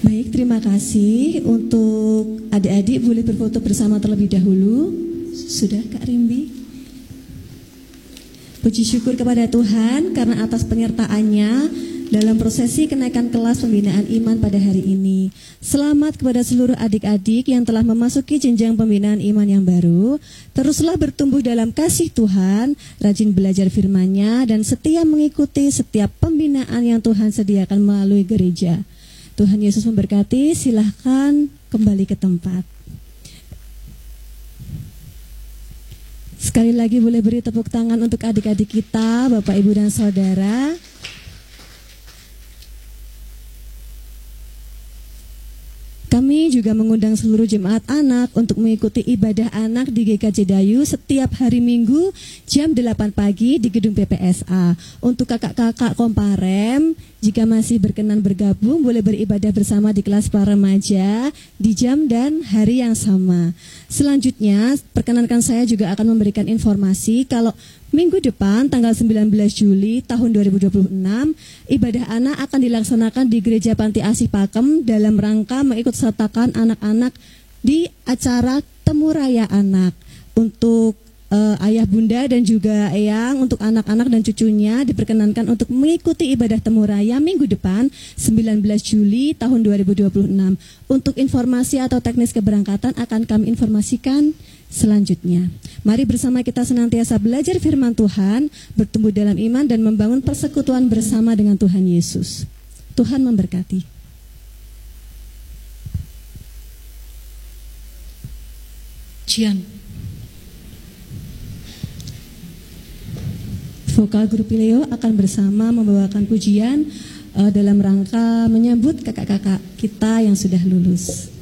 Baik, terima kasih. Untuk adik-adik boleh berfoto bersama terlebih dahulu. Sudah Kak Rimbi? Puji syukur kepada Tuhan karena atas penyertaannya dalam prosesi kenaikan kelas pembinaan iman pada hari ini. Selamat kepada seluruh adik-adik yang telah memasuki jenjang pembinaan iman yang baru. Teruslah bertumbuh dalam kasih Tuhan, rajin belajar firman-Nya, dan setia mengikuti setiap pembinaan yang Tuhan sediakan melalui gereja. Tuhan Yesus memberkati, silahkan kembali ke tempat. Sekali lagi boleh beri tepuk tangan untuk adik-adik kita, Bapak, Ibu, dan Saudara. Kami juga mengundang seluruh jemaat anak untuk mengikuti ibadah anak di GKJ Dayu setiap hari Minggu jam 8 pagi di gedung PPSA. Untuk kakak-kakak Komparem, jika masih berkenan bergabung, boleh beribadah bersama di kelas para remaja di jam dan hari yang sama. Selanjutnya, perkenankan saya juga akan memberikan informasi kalau minggu depan tanggal 19 Juli tahun 2026 ibadah anak akan dilaksanakan di Gereja Panti Asih Pakem dalam rangka mengikut sertakan anak-anak di acara Temu Raya Anak. Untuk ayah bunda dan juga eyang, untuk anak-anak dan cucunya diperkenankan untuk mengikuti ibadah Temu Raya minggu depan 19 Juli tahun 2026. Untuk informasi atau teknis keberangkatan akan kami informasikan selanjutnya. Mari bersama kita senantiasa belajar firman Tuhan, bertumbuh dalam iman dan membangun persekutuan bersama dengan Tuhan Yesus. Tuhan memberkati. Jian. Vokal grup Pileo akan bersama membawakan pujian dalam rangka menyambut kakak-kakak kita yang sudah lulus.